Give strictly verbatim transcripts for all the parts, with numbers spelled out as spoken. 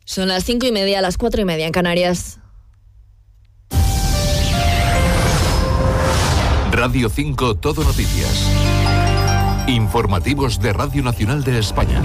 Son las cinco y media, las cuatro y media en Canarias. Radio cinco Todo Noticias. Informativos de Radio Nacional de España.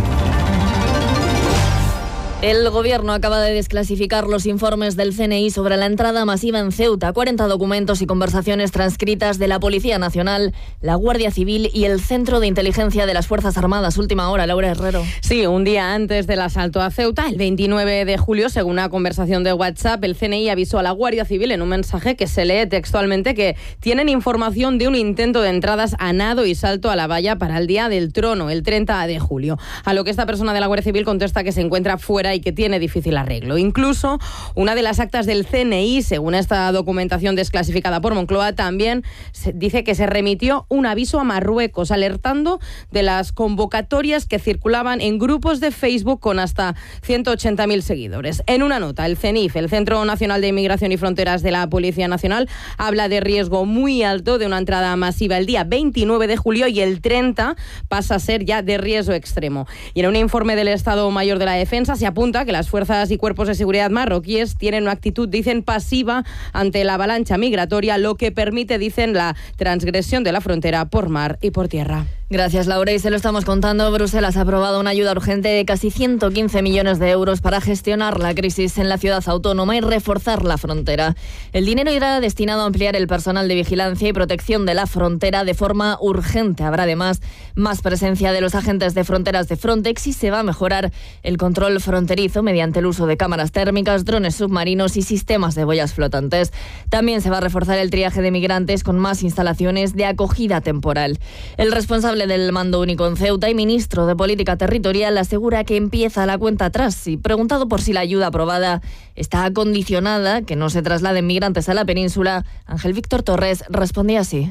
El Gobierno acaba de desclasificar los informes del C N I sobre la entrada masiva en Ceuta. cuarenta documentos y conversaciones transcritas de la Policía Nacional, la Guardia Civil y el Centro de Inteligencia de las Fuerzas Armadas. Última hora, Laura Herrero. Sí, un día antes del asalto a Ceuta, el veintinueve de julio, según una conversación de WhatsApp, el C N I avisó a la Guardia Civil en un mensaje que se lee textualmente que tienen información de un intento de entradas a nado y salto a la valla para el Día del Trono, el treinta de julio. A lo que esta persona de la Guardia Civil contesta que se encuentra fuera y que tiene difícil arreglo. Incluso una de las actas del C N I, según esta documentación desclasificada por Moncloa, también se dice que se remitió un aviso a Marruecos alertando de las convocatorias que circulaban en grupos de Facebook con hasta ciento ochenta mil seguidores. En una nota, el CENIF, el Centro Nacional de Inmigración y Fronteras de la Policía Nacional, habla de riesgo muy alto de una entrada masiva el día veintinueve de julio y el treinta pasa a ser ya de riesgo extremo. Y en un informe del Estado Mayor de la Defensa se apunta que las fuerzas y cuerpos de seguridad marroquíes tienen una actitud, dicen, pasiva ante la avalancha migratoria, lo que permite, dicen, la transgresión de la frontera por mar y por tierra. Gracias, Laura. Y se lo estamos contando. Bruselas ha aprobado una ayuda urgente de casi ciento quince millones de euros para gestionar la crisis en la ciudad autónoma y reforzar la frontera. El dinero irá destinado a ampliar el personal de vigilancia y protección de la frontera de forma urgente. Habrá además más presencia de los agentes de fronteras de Frontex y se va a mejorar el control fronterizo mediante el uso de cámaras térmicas, drones submarinos y sistemas de boyas flotantes. También se va a reforzar el triaje de migrantes con más instalaciones de acogida temporal. El responsable del Mando Único en Ceuta y ministro de Política Territorial asegura que empieza la cuenta atrás y, preguntado por si la ayuda aprobada está condicionada que no se trasladen migrantes a la península, Ángel Víctor Torres respondía así.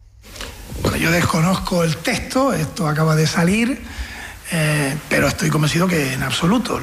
Bueno, yo desconozco el texto, esto acaba de salir, eh, pero estoy convencido que en absoluto, ¿no?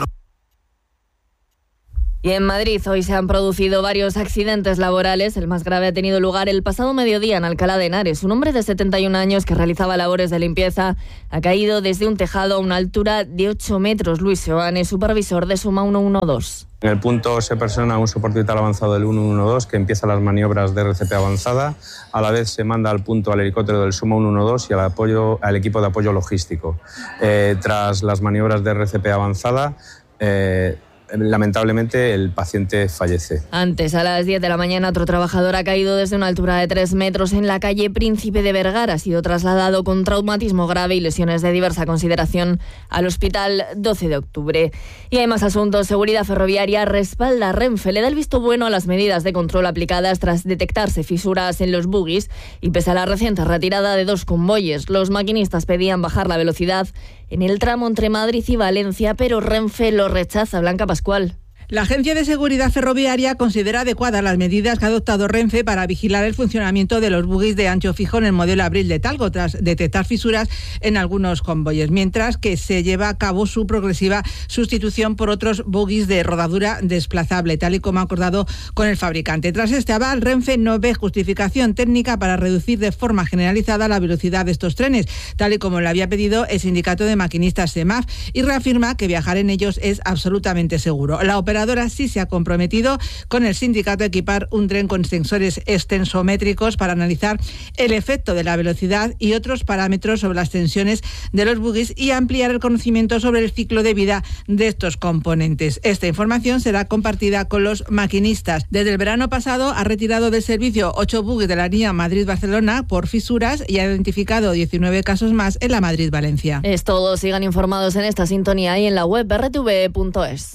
Y en Madrid hoy se han producido varios accidentes laborales. El más grave ha tenido lugar el pasado mediodía en Alcalá de Henares. Un hombre de setenta y un años que realizaba labores de limpieza ha caído desde un tejado a una altura de ocho metros. Luis Seoane, supervisor de Suma ciento doce. En el punto se persona un soporte vital avanzado del ciento doce que empieza las maniobras de R C P avanzada. A la vez se manda al punto al helicóptero del Suma ciento doce y al, apoyo, al equipo de apoyo logístico. Eh, tras las maniobras de R C P avanzada, eh, lamentablemente el paciente fallece. Antes, a las diez de la mañana, otro trabajador ha caído desde una altura de tres metros en la calle Príncipe de Vergara. Ha sido trasladado con traumatismo grave y lesiones de diversa consideración al hospital doce de octubre. Y hay más asuntos. Seguridad Ferroviaria respalda a Renfe. Le da el visto bueno a las medidas de control aplicadas tras detectarse fisuras en los buguis y pese a la reciente retirada de dos convoyes. Los maquinistas pedían bajar la velocidad en el tramo entre Madrid y Valencia, pero Renfe lo rechaza. Blanca Pascual. La Agencia de Seguridad Ferroviaria considera adecuadas las medidas que ha adoptado Renfe para vigilar el funcionamiento de los buguis de ancho fijo en el modelo Abril de Talgo, tras detectar fisuras en algunos convoyes, mientras que se lleva a cabo su progresiva sustitución por otros buguis de rodadura desplazable, tal y como ha acordado con el fabricante. Tras este aval, Renfe no ve justificación técnica para reducir de forma generalizada la velocidad de estos trenes, tal y como le había pedido el sindicato de maquinistas SEMAF, y reafirma que viajar en ellos es absolutamente seguro. La operación La operadora sí se ha comprometido con el sindicato a equipar un tren con sensores extensométricos para analizar el efecto de la velocidad y otros parámetros sobre las tensiones de los buguis y ampliar el conocimiento sobre el ciclo de vida de estos componentes. Esta información será compartida con los maquinistas. Desde el verano pasado ha retirado del servicio ocho buguis de la línea Madrid-Barcelona por fisuras y ha identificado diecinueve casos más en la Madrid-Valencia. Es todo. Sigan informados en esta sintonía y en la web erre te ve punto es.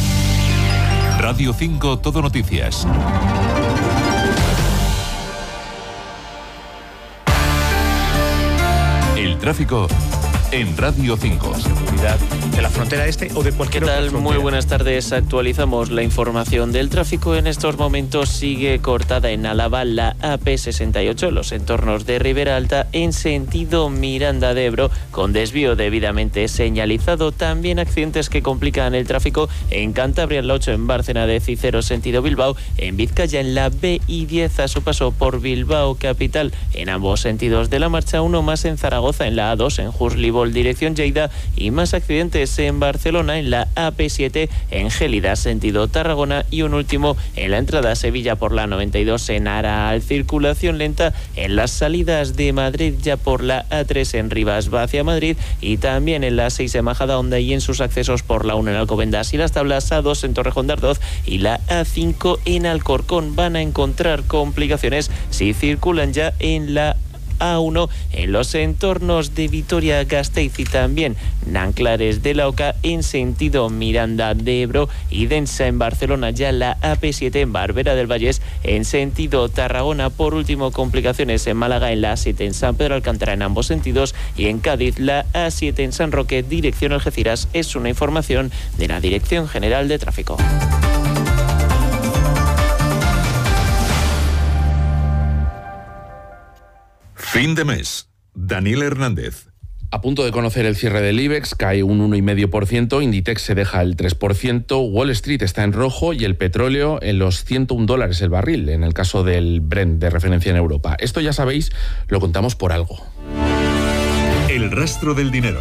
Radio cinco Todo Noticias. El tráfico en Radio cinco. Seguridad de la frontera este o de cualquier otra frontera. Muy buenas tardes. Actualizamos la información del tráfico. En estos momentos sigue cortada en Álava la A P sesenta y ocho, los entornos de Ribera Alta en sentido Miranda de Ebro, con desvío debidamente señalizado. También accidentes que complican el tráfico en Cantabria, en la ocho en Bárcena de Cicero, sentido Bilbao. En Vizcaya, en la B I diez a su paso por Bilbao capital, en ambos sentidos de la marcha. Uno más en Zaragoza, en la A dos en Jurs-Libor Mármol dirección Lleida y más accidentes en Barcelona en la A P siete en Gélida sentido Tarragona y un último en la entrada a Sevilla por la noventa y dos en Aral. Circulación lenta en las salidas de Madrid ya por la A tres en Rivas va hacia Madrid y también en la seis en Majadahonda y en sus accesos por la uno en Alcobendas y las tablas A dos en Torrejón de Ardoz y la A cinco en Alcorcón. Van a encontrar complicaciones si circulan ya en la A uno en los entornos de Vitoria-Gasteiz y también Nanclares de la Oca en sentido Miranda de Ebro y densa en Barcelona ya la A P siete en Barbera del Vallés en sentido Tarragona. Por último, complicaciones en Málaga en la A siete en San Pedro Alcántara en ambos sentidos y en Cádiz la A siete en San Roque dirección Algeciras. Es una información de la Dirección General de Tráfico. Fin de mes. Daniel Hernández. A punto de conocer el cierre del IBEX, cae un uno coma cinco por ciento, Inditex se deja el tres por ciento, Wall Street está en rojo y el petróleo en los ciento un dólares el barril, en el caso del Brent de referencia en Europa. Esto ya sabéis, lo contamos por algo. El rastro del dinero.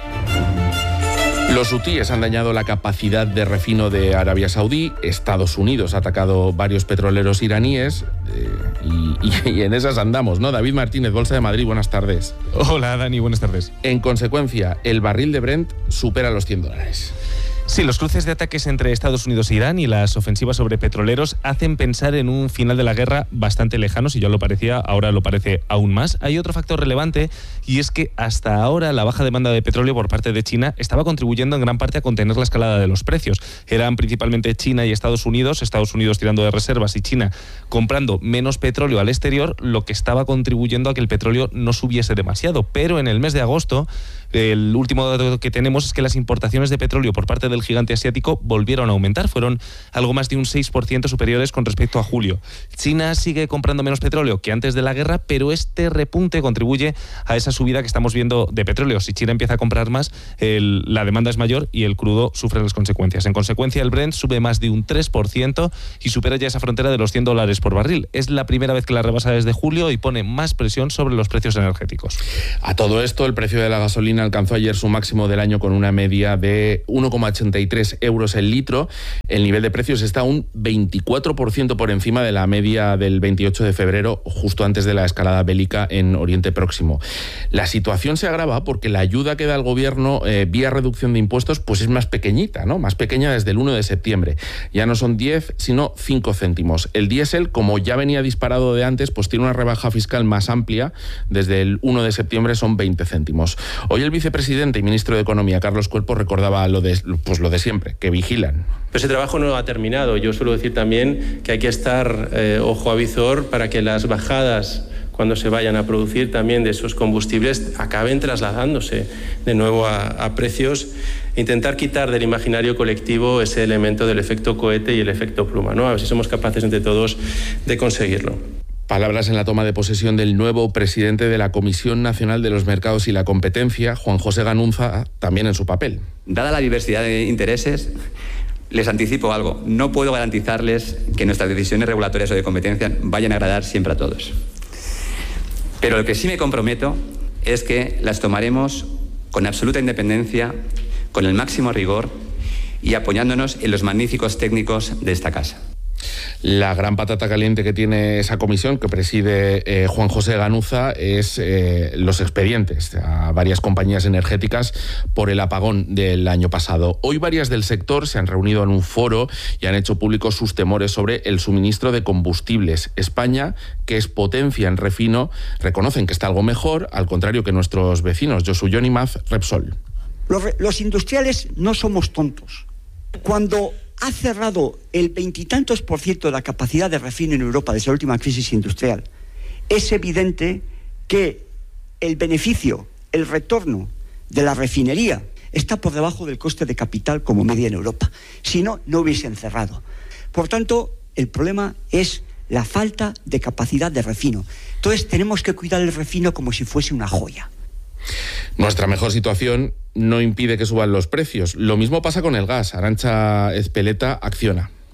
Los hutíes han dañado la capacidad de refino de Arabia Saudí, Estados Unidos ha atacado varios petroleros iraníes eh, y, y, y en esas andamos, ¿no? David Martínez, Bolsa de Madrid, buenas tardes. Hola Dani, buenas tardes. En consecuencia, el barril de Brent supera los cien dólares. Sí, los cruces de ataques entre Estados Unidos e Irán y las ofensivas sobre petroleros hacen pensar en un final de la guerra bastante lejano. Si ya lo parecía, ahora lo parece aún más. Hay otro factor relevante y es que hasta ahora la baja demanda de petróleo por parte de China estaba contribuyendo en gran parte a contener la escalada de los precios. Eran principalmente China y Estados Unidos, Estados Unidos tirando de reservas y China comprando menos petróleo al exterior, lo que estaba contribuyendo a que el petróleo no subiese demasiado. Pero en el mes de agosto, el último dato que tenemos es que las importaciones de petróleo por parte del gigante asiático volvieron a aumentar, fueron algo más de un seis por ciento superiores con respecto a julio. China sigue comprando menos petróleo que antes de la guerra, pero este repunte contribuye a esa subida que estamos viendo de petróleo. Si China empieza a comprar más, el, la demanda es mayor y el crudo sufre las consecuencias. En consecuencia, el Brent sube más de un tres por ciento y supera ya esa frontera de los cien dólares por barril. Es la primera vez que la rebasa desde julio y pone más presión sobre los precios energéticos. A todo esto, el precio de la gasolina alcanzó ayer su máximo del año con una media de uno coma ochenta y tres euros el litro. El nivel de precios está un veinticuatro por ciento por encima de la media del veintiocho de febrero, justo antes de la escalada bélica en Oriente Próximo. La situación se agrava porque la ayuda que da el gobierno eh, vía reducción de impuestos pues es más pequeñita, ¿no? Más pequeña desde el uno de septiembre. Ya no son diez, sino cinco céntimos. El diésel, como ya venía disparado de antes, pues tiene una rebaja fiscal más amplia. Desde el uno de septiembre son veinte céntimos. Hoy el vicepresidente Presidente y ministro de Economía, Carlos Cuerpo, recordaba lo de, pues lo de siempre, que vigilan. Pero ese trabajo no ha terminado. Yo suelo decir también que hay que estar eh, ojo a visor para que las bajadas, cuando se vayan a producir también de esos combustibles, acaben trasladándose de nuevo a, a precios e intentar quitar del imaginario colectivo ese elemento del efecto cohete y el efecto pluma, ¿no? A ver si somos capaces entre todos de conseguirlo. Palabras en la toma de posesión del nuevo presidente de la Comisión Nacional de los Mercados y la Competencia, Juan José Ganuza, también en su papel. Dada la diversidad de intereses, les anticipo algo. No puedo garantizarles que nuestras decisiones regulatorias o de competencia vayan a agradar siempre a todos. Pero lo que sí me comprometo es que las tomaremos con absoluta independencia, con el máximo rigor y apoyándonos en los magníficos técnicos de esta casa. La gran patata caliente que tiene esa comisión que preside eh, Juan José Ganuza es eh, los expedientes a varias compañías energéticas por el apagón del año pasado. Hoy varias del sector se han reunido en un foro y han hecho públicos sus temores sobre el suministro de combustibles. España, que es potencia en refino, reconocen que está algo mejor, al contrario que nuestros vecinos, Josu Yonimaz, Repsol. Los, los industriales no somos tontos. Cuando ha cerrado el veintitantos por ciento de la capacidad de refino en Europa desde la última crisis industrial, es evidente que el beneficio, el retorno de la refinería está por debajo del coste de capital como media en Europa. Si no, no hubiesen cerrado. Por tanto, el problema es la falta de capacidad de refino. Entonces tenemos que cuidar el refino como si fuese una joya. Nuestra mejor situación no impide que suban los precios. Lo mismo pasa con el gas. Arantxa Ezpeleta, Acciona.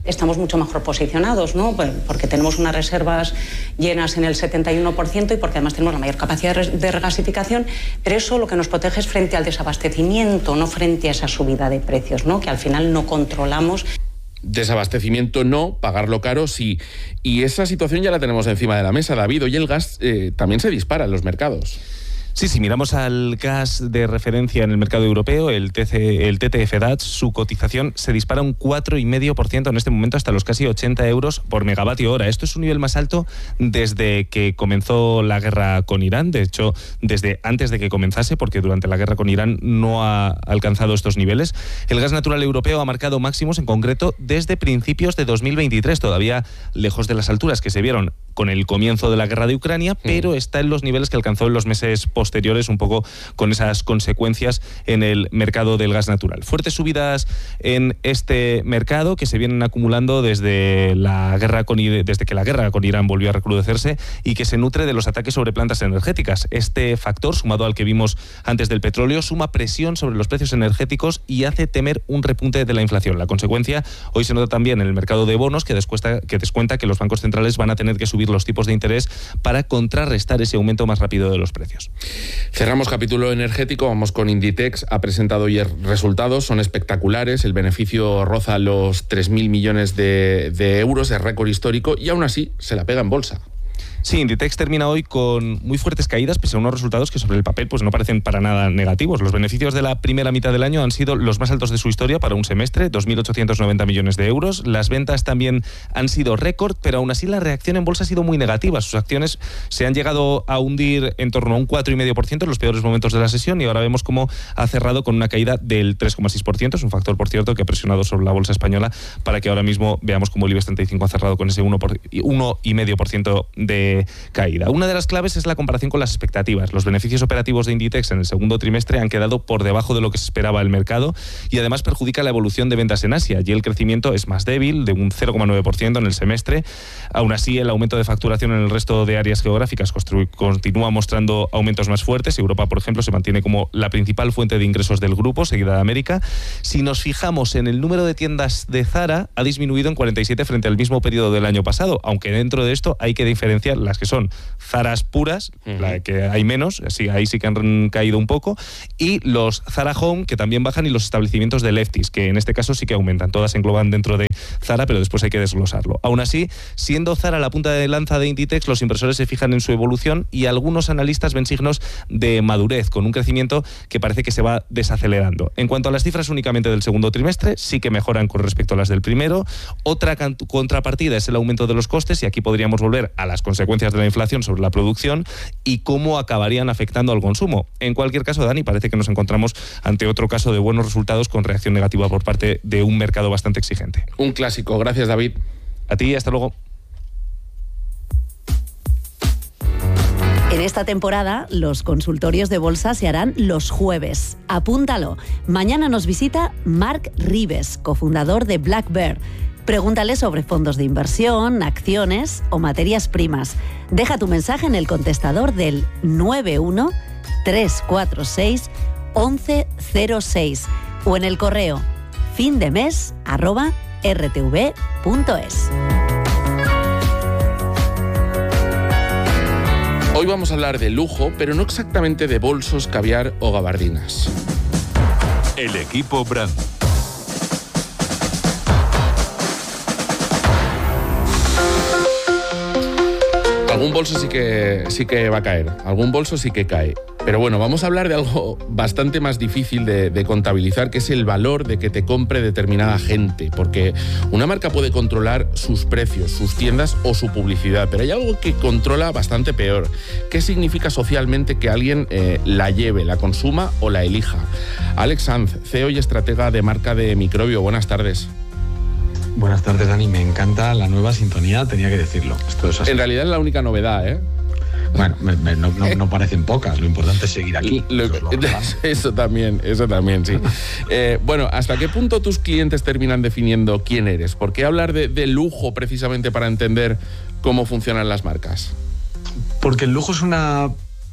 Estamos mucho mejor posicionados, ¿no? Porque tenemos unas reservas llenas en el setenta y uno por ciento y porque además tenemos la mayor capacidad de regasificación, pero eso lo que nos protege es frente al desabastecimiento, no frente a esa subida de precios, ¿no? Que al final no controlamos. Desabastecimiento no, pagarlo caro sí. Y esa situación ya la tenemos encima de la mesa, David. Hoy el gas eh, también se dispara en los mercados. Sí, si miramos al gas de referencia en el mercado europeo, el, T C, el T T F DAX, su cotización se dispara un cuatro coma cinco por ciento en este momento hasta los casi ochenta euros por megavatio hora. Esto es un nivel más alto desde que comenzó la guerra con Irán, de hecho, desde antes de que comenzase, porque durante la guerra con Irán no ha alcanzado estos niveles. El gas natural europeo ha marcado máximos, en concreto, desde principios de dos mil veintitrés, todavía lejos de las alturas que se vieron con el comienzo de la guerra de Ucrania, pero está en los niveles que alcanzó en los meses posteriores, un poco con esas consecuencias en el mercado del gas natural. Fuertes subidas en este mercado que se vienen acumulando desde la guerra con desde que la guerra con Irán volvió a recrudecerse y que se nutre de los ataques sobre plantas energéticas. Este factor, sumado al que vimos antes del petróleo, suma presión sobre los precios energéticos y hace temer un repunte de la inflación. La consecuencia hoy se nota también en el mercado de bonos, que descuenta que, descuenta que los bancos centrales van a tener que subir los tipos de interés para contrarrestar ese aumento más rápido de los precios. Cerramos capítulo energético, vamos con Inditex. Ha presentado ayer resultados, son espectaculares, el beneficio roza los tres mil millones de, de euros, es récord histórico y aún así se la pega en bolsa. Sí, Inditex termina hoy con muy fuertes caídas, pese a unos resultados que sobre el papel pues no parecen para nada negativos. Los beneficios de la primera mitad del año han sido los más altos de su historia para un semestre, dos mil ochocientos noventa millones de euros. Las ventas también han sido récord, pero aún así la reacción en bolsa ha sido muy negativa. Sus acciones se han llegado a hundir en torno a un cuatro coma cinco por ciento en los peores momentos de la sesión y ahora vemos cómo ha cerrado con una caída del tres coma seis por ciento. Es un factor, por cierto, que ha presionado sobre la bolsa española para que ahora mismo veamos cómo el IBEX treinta y cinco ha cerrado con ese uno coma cinco por ciento de caída. Una de las claves es la comparación con las expectativas. Los beneficios operativos de Inditex en el segundo trimestre han quedado por debajo de lo que se esperaba el mercado y además perjudica la evolución de ventas en Asia. Allí el crecimiento es más débil, de un cero coma nueve por ciento en el semestre. Aún así, el aumento de facturación en el resto de áreas geográficas continúa mostrando aumentos más fuertes. Europa, por ejemplo, se mantiene como la principal fuente de ingresos del grupo, seguida de América. Si nos fijamos en el número de tiendas de Zara, ha disminuido en cuarenta y siete frente al mismo periodo del año pasado, aunque dentro de esto hay que diferenciar las que son Zaras puras, uh-huh. la que hay menos, sí, ahí sí que han caído un poco, y los Zara Home, que también bajan, y los establecimientos de Lefties, que en este caso sí que aumentan. Todas se engloban dentro de Zara, pero después hay que desglosarlo. Aún así, siendo Zara la punta de lanza de Inditex, los inversores se fijan en su evolución y algunos analistas ven signos de madurez, con un crecimiento que parece que se va desacelerando. En cuanto a las cifras únicamente del segundo trimestre, sí que mejoran con respecto a las del primero. Otra contrapartida es el aumento de los costes, y aquí podríamos volver a las consecuencias de la inflación sobre la producción y cómo acabarían afectando al consumo. En cualquier caso, Dani, parece que nos encontramos ante otro caso de buenos resultados con reacción negativa por parte de un mercado bastante exigente. Un clásico. Gracias, David. A ti, hasta luego. En esta temporada, los consultorios de bolsa se harán los jueves. Apúntalo. Mañana nos visita Marc Ribes, cofundador de Black Bear. Pregúntale sobre fondos de inversión, acciones o materias primas. Deja tu mensaje en el contestador del nueve uno tres cuatro seis once cero seis o en el correo findemes arroba r t v punto es. Hoy vamos a hablar de lujo, pero no exactamente de bolsos, caviar o gabardinas. El equipo Brand. Algún bolso sí que, sí que va a caer, algún bolso sí que cae. Pero bueno, vamos a hablar de algo bastante más difícil de, de contabilizar, que es el valor de que te compre determinada gente. Porque una marca puede controlar sus precios, sus tiendas o su publicidad, pero hay algo que controla bastante peor. ¿Qué significa socialmente que alguien eh, la lleve, la consuma o la elija? Alex Sanz, C E O y estratega de marca de Microbio, buenas tardes. Buenas tardes, Dani. Me encanta la nueva sintonía, tenía que decirlo. Esto es así. En realidad es la única novedad, ¿eh? Bueno, me, me, no, no, no parecen pocas, lo importante es seguir aquí. Lo, eso, eso también, eso también, sí. Eh, bueno, ¿hasta qué punto tus clientes terminan definiendo quién eres? ¿Por qué hablar de, de lujo precisamente para entender cómo funcionan las marcas? Porque el lujo es una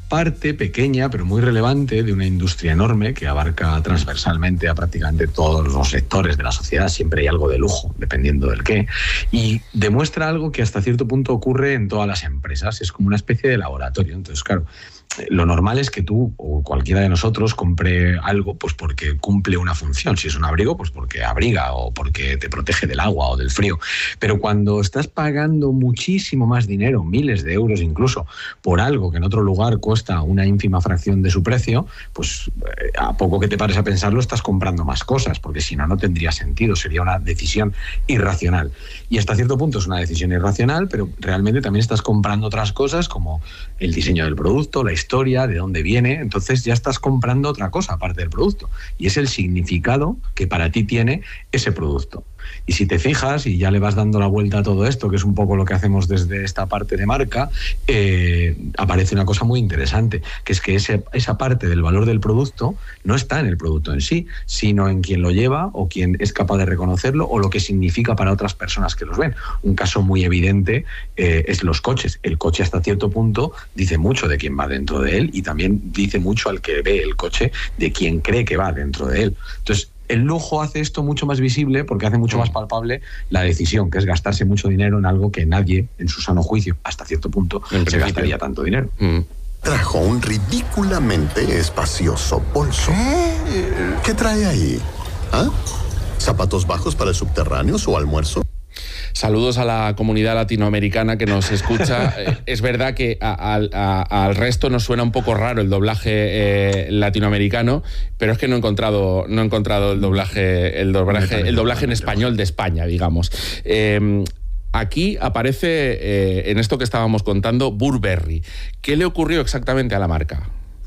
parte pequeña, pero muy relevante, de una industria enorme que abarca transversalmente a prácticamente todos los sectores de la sociedad. Siempre hay algo de lujo, dependiendo del qué, y demuestra algo que hasta cierto punto ocurre en todas las empresas. Es como una especie de laboratorio. Entonces, claro, lo normal es que tú o cualquiera de nosotros compre algo pues porque cumple una función. Si es un abrigo, pues porque abriga o porque te protege del agua o del frío. Pero cuando estás pagando muchísimo más dinero, miles de euros incluso, por algo que en otro lugar cuesta una ínfima fracción de su precio, pues a poco que te pares a pensarlo estás comprando más cosas, porque si no, no tendría sentido. Sería una decisión irracional. Y hasta cierto punto es una decisión irracional, pero realmente también estás comprando otras cosas como el diseño del producto, la historia, de dónde viene. Entonces ya estás comprando otra cosa aparte del producto, y es el significado que para ti tiene ese producto. Y si te fijas y ya le vas dando la vuelta a todo esto, que es un poco lo que hacemos desde esta parte de marca, eh, aparece una cosa muy interesante, que es que ese, esa parte del valor del producto no está en el producto en sí, sino en quien lo lleva o quien es capaz de reconocerlo o lo que significa para otras personas que los ven. Un caso muy evidente eh, es los coches. El coche hasta cierto punto dice mucho de quién va dentro de él, y también dice mucho al que ve el coche de quién cree que va dentro de él. Entonces, el lujo hace esto mucho más visible porque hace mucho más palpable la decisión, que es gastarse mucho dinero en algo que nadie, en su sano juicio, hasta cierto punto, se gastaría tanto dinero. Mm. Trajo un ridículamente espacioso bolso. ¿Qué? ¿Qué trae ahí? ¿Ah? ¿Zapatos bajos para el subterráneo, su almuerzo? Saludos a la comunidad latinoamericana que nos escucha. Es verdad que a, a, a, al resto nos suena un poco raro el doblaje eh, latinoamericano, pero es que no he encontrado, no he encontrado el doblaje, el doblaje, el doblaje en español de España, digamos. Eh, Aquí aparece, eh, en esto que estábamos contando, Burberry. ¿Qué le ocurrió exactamente a la marca?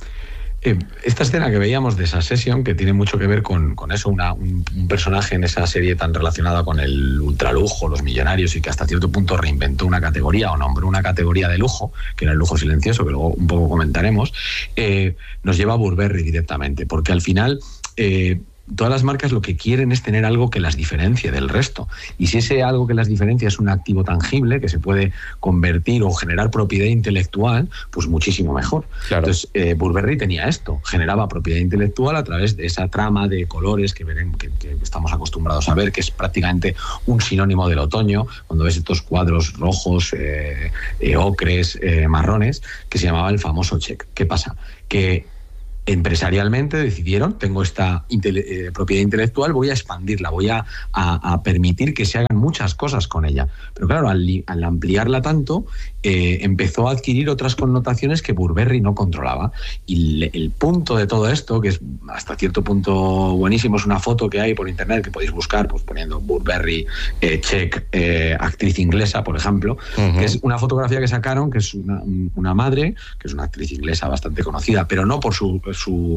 Eh, esta escena que veíamos de Succession, que tiene mucho que ver con, con eso, una, un, un personaje en esa serie tan relacionada con el ultralujo, los millonarios, y que hasta cierto punto reinventó una categoría o nombró una categoría de lujo, que era el lujo silencioso, que luego un poco comentaremos, eh, nos lleva a Burberry directamente, porque al final... Eh, todas las marcas lo que quieren es tener algo que las diferencie del resto. Y si ese algo que las diferencia es un activo tangible que se puede convertir o generar propiedad intelectual, pues muchísimo mejor. Claro. Entonces, eh, Burberry tenía esto, generaba propiedad intelectual a través de esa trama de colores que, veremos, que, que estamos acostumbrados a ver, que es prácticamente un sinónimo del otoño, cuando ves estos cuadros rojos, eh, eh, ocres, eh, marrones, que se llamaba el famoso check. ¿Qué pasa? Que empresarialmente decidieron, tengo esta intele- eh, propiedad intelectual, voy a expandirla, voy a, a, a permitir que se hagan muchas cosas con ella. Pero claro, al, al ampliarla tanto, eh, empezó a adquirir otras connotaciones que Burberry no controlaba. Y le, el punto de todo esto, que es hasta cierto punto buenísimo, es una foto que hay por internet que podéis buscar, pues poniendo Burberry, eh, check, eh, actriz inglesa, por ejemplo, uh-huh. que es una fotografía que sacaron, que es una, una madre, que es una actriz inglesa bastante conocida, pero no por su Su,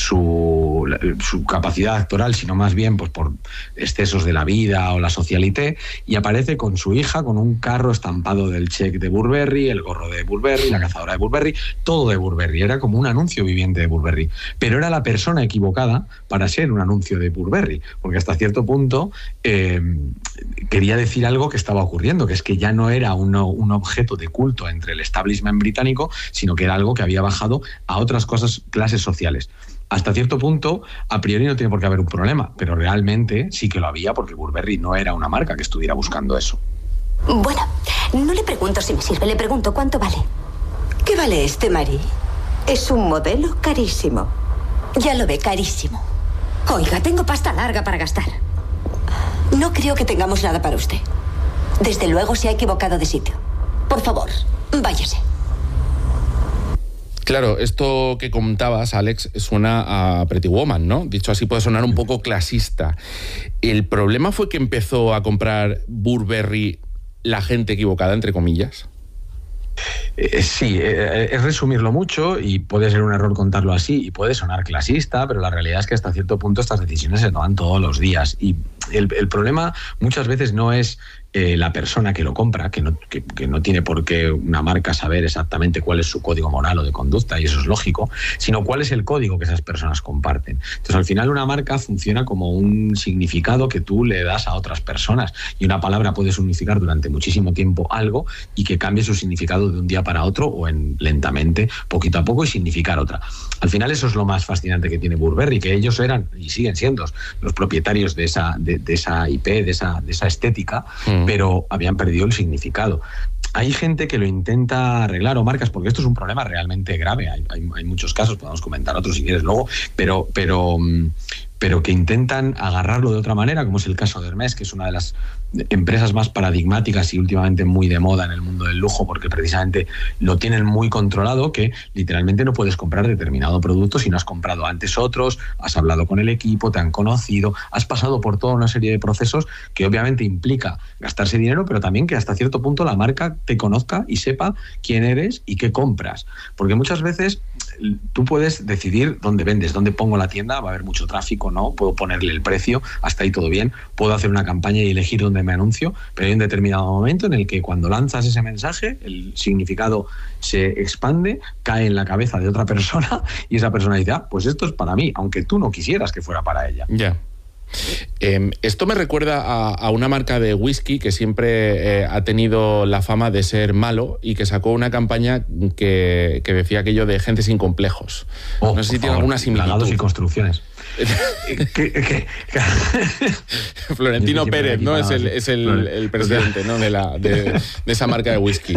su, su capacidad actoral, sino más bien pues, por excesos de la vida o la socialité, y aparece con su hija con un carro estampado del check de Burberry, el gorro de Burberry, la cazadora de Burberry, todo de Burberry. Era como un anuncio viviente de Burberry, pero era la persona equivocada para ser un anuncio de Burberry, porque hasta cierto punto eh, quería decir algo que estaba ocurriendo, que es que ya no era un, un objeto de culto entre el establishment británico, sino que era algo que había bajado a otras cosas, clases sociales. Hasta cierto punto, a priori no tiene por qué haber un problema, pero realmente sí que lo había, porque Burberry no era una marca que estuviera buscando eso. Bueno, no le pregunto si me sirve, le pregunto cuánto vale. ¿Qué vale este, Marie? Es un modelo carísimo. Ya lo ve, carísimo. Oiga, tengo pasta larga para gastar. No creo que tengamos nada para usted. Desde luego se ha equivocado de sitio. Por favor, váyase. Claro, esto que contabas, Alex, suena a Pretty Woman, ¿no? Dicho así, puede sonar un poco clasista. ¿El problema fue que empezó a comprar Burberry la gente equivocada, entre comillas? Eh, sí, eh, es resumirlo mucho y puede ser un error contarlo así y puede sonar clasista, pero la realidad es que hasta cierto punto estas decisiones se toman todos los días y el, el problema muchas veces no es eh, la persona que lo compra, que no, que, que no tiene por qué una marca saber exactamente cuál es su código moral o de conducta, y eso es lógico, sino cuál es el código que esas personas comparten. Entonces, al final, una marca funciona como un significado que tú le das a otras personas, y una palabra puede significar durante muchísimo tiempo algo y que cambie su significado de un día para otro o en, lentamente, poquito a poco, y significar otra. Al final, eso es lo más fascinante que tiene Burberry, que ellos eran y siguen siendo los propietarios de esa, de, de esa I P, de esa, de esa estética, mm. pero habían perdido el significado. Hay gente que lo intenta arreglar, o marcas, porque esto es un problema realmente grave. Hay, hay, hay muchos casos, podemos comentar otros si quieres luego, pero, pero, pero que intentan agarrarlo de otra manera, como es el caso de Hermès, que es una de las empresas más paradigmáticas y últimamente muy de moda en el mundo del lujo, porque precisamente lo tienen muy controlado, que literalmente no puedes comprar determinado producto si no has comprado antes otros, has hablado con el equipo, te han conocido, has pasado por toda una serie de procesos que obviamente implica gastarse dinero, pero también que hasta cierto punto la marca te conozca y sepa quién eres y qué compras. Porque muchas veces tú puedes decidir dónde vendes, dónde pongo la tienda, va a haber mucho tráfico, no, puedo ponerle el precio, hasta ahí todo bien, puedo hacer una campaña y elegir dónde me anuncio, pero hay un determinado momento en el que cuando lanzas ese mensaje, el significado se expande, cae en la cabeza de otra persona y esa persona dice, ah, pues esto es para mí, aunque tú no quisieras que fuera para ella. Ya. Yeah. Eh, esto me recuerda a, a una marca de whisky que siempre eh, ha tenido la fama de ser malo y que sacó una campaña que, que decía aquello de gente sin complejos. Oh, no sé si tiene alguna similitud. Plagados y construcciones. ¿Qué, qué? Florentino Pérez, ¿no? Es el, es el, el presidente, ¿no? de, la, de, de esa marca de whisky.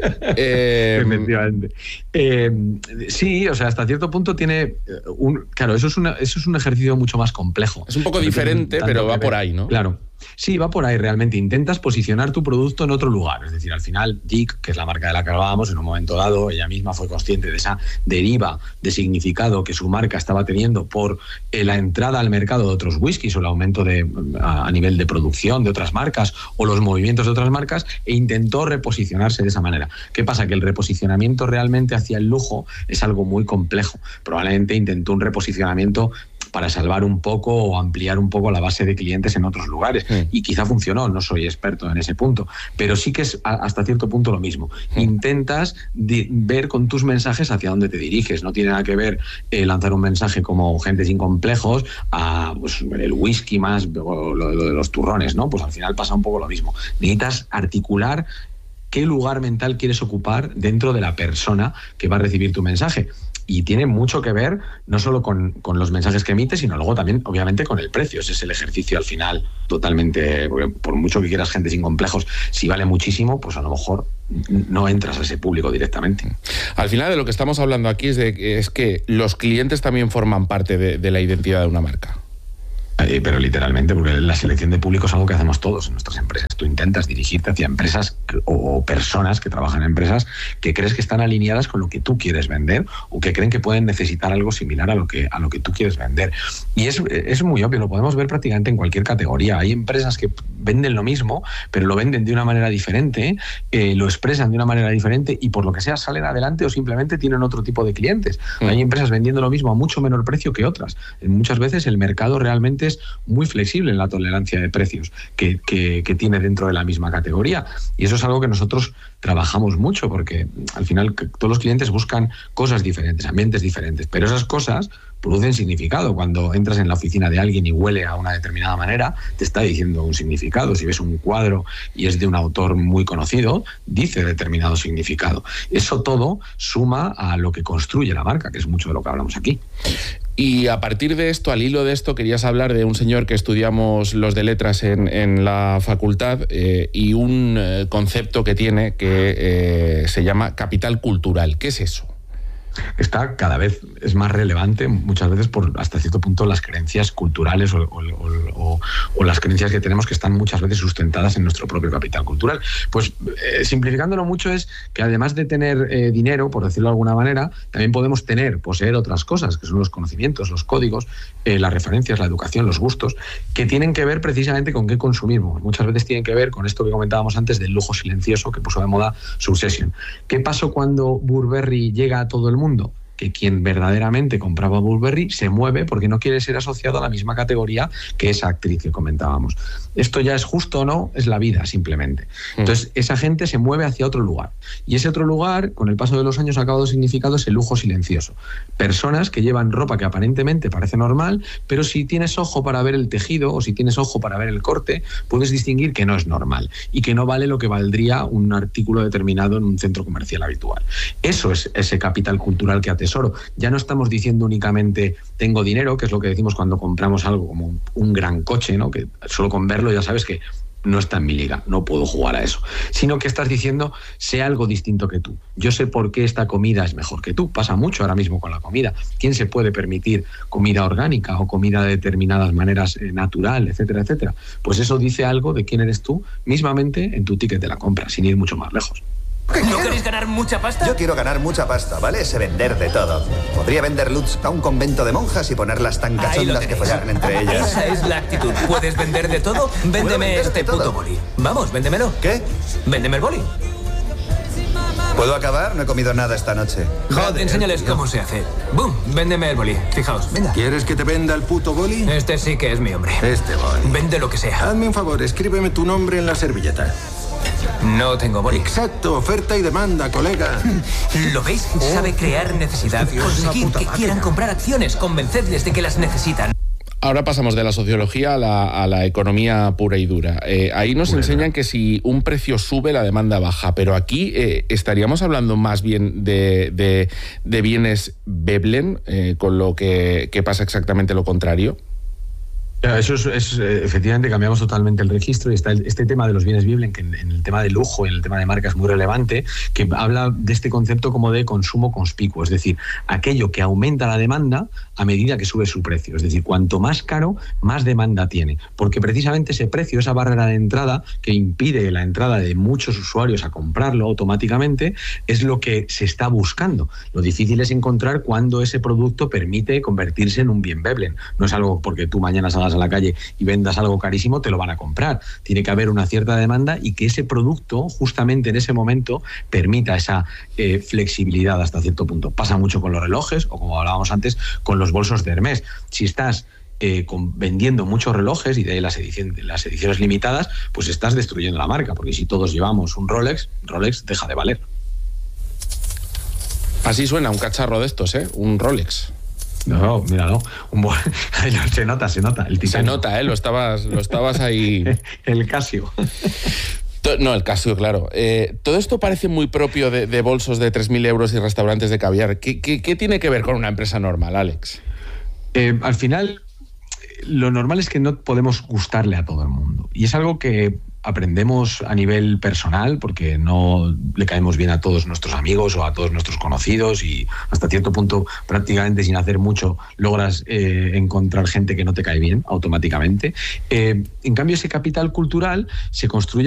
Eh, Efectivamente. Eh, sí, o sea, hasta cierto punto tiene un... Claro, eso es, una, eso es un ejercicio mucho más complejo. Es un poco diferente, pero va por ahí, ¿no? Claro. Sí, va por ahí realmente. Intentas posicionar tu producto en otro lugar. Es decir, al final, Dick, que es la marca de la que hablábamos, en un momento dado, ella misma fue consciente de esa deriva de significado que su marca estaba teniendo por eh, la entrada al mercado de otros whiskies o el aumento de, a, a nivel de producción de otras marcas o los movimientos de otras marcas, e intentó reposicionarse de esa manera. ¿Qué pasa? Que el reposicionamiento realmente hacia el lujo es algo muy complejo. Probablemente intentó un reposicionamiento para salvar un poco o ampliar un poco la base de clientes en otros lugares. Sí. Y quizá funcionó, no soy experto en ese punto, pero sí que es hasta cierto punto lo mismo. Sí. Intentas di- ver con tus mensajes hacia dónde te diriges. No tiene nada que ver eh, lanzar un mensaje como gente sin complejos a pues, el whisky más, o lo, lo de los turrones, ¿no? Pues al final pasa un poco lo mismo. Necesitas articular qué lugar mental quieres ocupar dentro de la persona que va a recibir tu mensaje. Y tiene mucho que ver no solo con, con los mensajes que emites, sino luego también, obviamente, con el precio. Ese es el ejercicio al final totalmente, porque por mucho que quieras gente sin complejos, si vale muchísimo, pues a lo mejor no entras a ese público directamente. Al final de lo que estamos hablando aquí es, de, es que los clientes también forman parte de, de la identidad de una marca. Eh, pero literalmente, porque la selección de público es algo que hacemos todos en nuestras empresas. Tú intentas dirigirte hacia empresas que, o personas que trabajan en empresas que crees que están alineadas con lo que tú quieres vender o que creen que pueden necesitar algo similar a lo que, a lo que tú quieres vender. Y es, es muy obvio, lo podemos ver prácticamente en cualquier categoría. Hay empresas que venden lo mismo, pero lo venden de una manera diferente, eh, lo expresan de una manera diferente y por lo que sea salen adelante o simplemente tienen otro tipo de clientes. Mm. Hay empresas vendiendo lo mismo a mucho menor precio que otras. Muchas veces el mercado realmente es muy flexible en la tolerancia de precios que, que, que tiene dentro de la misma categoría, y eso es algo que nosotros trabajamos mucho, porque al final todos los clientes buscan cosas diferentes, ambientes diferentes, pero esas cosas producen significado. Cuando entras en la oficina de alguien y huele a una determinada manera, te está diciendo un significado. Si ves un cuadro y es de un autor muy conocido, dice determinado significado. Eso todo suma a lo que construye la marca, que es mucho de lo que hablamos aquí. Y a partir de esto, al hilo de esto, querías hablar de un señor que estudiamos los de letras en, en la facultad eh, y un eh, concepto que tiene que eh, se llama capital cultural. ¿Qué es eso? Está cada vez es más relevante, muchas veces por hasta cierto punto las creencias culturales o, o, o, o las creencias que tenemos, que están muchas veces sustentadas en nuestro propio capital cultural. Pues eh, simplificándolo mucho es que además de tener eh, dinero, por decirlo de alguna manera, también podemos tener, poseer otras cosas, que son los conocimientos, los códigos, eh, las referencias, la educación, los gustos, que tienen que ver precisamente con qué consumimos. Muchas veces tienen que ver con esto que comentábamos antes del lujo silencioso que puso de moda Succession. ¿Qué pasó cuando Burberry llega a todo el mundo? mundo, que quien verdaderamente compraba Burberry se mueve porque no quiere ser asociado a la misma categoría que esa actriz que comentábamos. Esto ya es justo o no, es la vida simplemente. Entonces esa gente se mueve hacia otro lugar y ese otro lugar con el paso de los años ha acabado significando ese lujo silencioso. Personas que llevan ropa que aparentemente parece normal, pero si tienes ojo para ver el tejido o si tienes ojo para ver el corte, puedes distinguir que no es normal y que no vale lo que valdría un artículo determinado en un centro comercial habitual. Eso es ese capital cultural que atesoro. Ya no estamos diciendo únicamente tengo dinero, que es lo que decimos cuando compramos algo como un gran coche, ¿no? Que solo con verlo ya sabes que no está en mi liga, no puedo jugar a eso. Sino que estás diciendo, sé algo distinto que tú. Yo sé por qué esta comida es mejor que tú. Pasa mucho ahora mismo con la comida. ¿Quién se puede permitir comida orgánica o comida de determinadas maneras eh, natural, etcétera, etcétera? Pues eso dice algo de quién eres tú, mismamente en tu ticket de la compra, sin ir mucho más lejos. ¿No queréis ganar mucha pasta? Yo quiero ganar mucha pasta, ¿vale? Ese vender de todo. Podría vender Lutz a un convento de monjas y ponerlas tan cachondas que follaran entre ellas. Esa es la actitud. ¿Puedes vender de todo? Véndeme este puto boli. Vamos, véndemelo. ¿Qué? Véndeme el boli. ¿Puedo acabar? No he comido nada esta noche. Joder, enséñales cómo se hace. ¡Bum! Véndeme el boli. Fijaos, venga. ¿Quieres que te venda el puto boli? Este sí que es mi hombre. Este boli. Vende lo que sea. Hazme un favor, escríbeme tu nombre en la servilleta. No tengo boli. Exacto, oferta y demanda, colega. ¿Lo veis? Sabe crear necesidad. Conseguir que quieran comprar acciones. Convencerles de que las necesitan. Ahora pasamos de la sociología a la, a la economía pura y dura. Eh, ahí nos Pura enseñan que si un precio sube, la demanda baja, pero aquí eh, estaríamos hablando más bien de, de, de bienes Veblen, eh, con lo que, que pasa exactamente lo contrario. Eso es, es, efectivamente cambiamos totalmente el registro y está el, este tema de los bienes Veblen, que en, en el tema de lujo y en el tema de marca es muy relevante, que habla de este concepto como de consumo conspicuo, es decir, aquello que aumenta la demanda a medida que sube su precio, es decir, cuanto más caro, más demanda tiene, porque precisamente ese precio, esa barrera de entrada que impide la entrada de muchos usuarios a comprarlo automáticamente, es lo que se está buscando. Lo difícil es encontrar cuándo ese producto permite convertirse en un bien Veblen. No es algo porque tú mañana salgas a la calle y vendas algo carísimo, te lo van a comprar. Tiene que haber una cierta demanda y que ese producto, justamente en ese momento, permita esa eh, flexibilidad hasta cierto punto. Pasa mucho con los relojes o, como hablábamos antes, con los bolsos de Hermès. Si estás eh, con, vendiendo muchos relojes y de las ediciones, las ediciones limitadas, pues estás destruyendo la marca, porque si todos llevamos un Rolex, Rolex deja de valer. Así suena un cacharro de estos, ¿eh? Un Rolex. No, mira, no. Un bo... se nota, se nota. El se nota, ¿eh? Lo estabas, lo estabas ahí. El Casio. No, el Casio, claro. Eh, todo esto parece muy propio de, de bolsos de tres mil euros y restaurantes de caviar. ¿Qué, qué, qué tiene que ver con una empresa normal, Alex? Eh, al final, lo normal es que no podemos gustarle a todo el mundo. Y es algo que aprendemos a nivel personal porque no le caemos bien a todos nuestros amigos o a todos nuestros conocidos y hasta cierto punto prácticamente sin hacer mucho logras eh, encontrar gente que no te cae bien automáticamente. Eh, en cambio ese capital cultural se construye